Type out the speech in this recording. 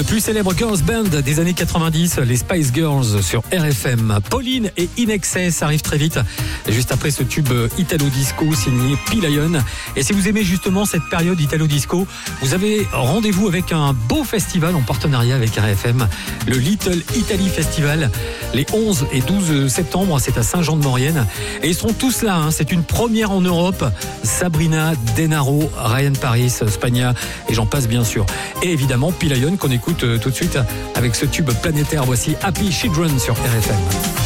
Le plus célèbre girls band des années 90, les Spice Girls sur RFM. Pauline et In Excess arrivent très vite, juste après ce tube Italo-Disco signé P-Lion. Et si vous aimez justement cette période Italo-Disco, vous avez rendez-vous avec un beau festival en partenariat avec RFM, le Little Italy Festival, les 11 et 12 septembre, c'est à Saint-Jean-de-Maurienne. Et ils seront tous là, c'est une première en Europe. Sabrina, Denaro, Ryan Paris, Spagna et j'en passe bien sûr. Et évidemment P-Lion qu'on écoute tout de suite avec ce tube planétaire. Voici Happy Children sur RFM.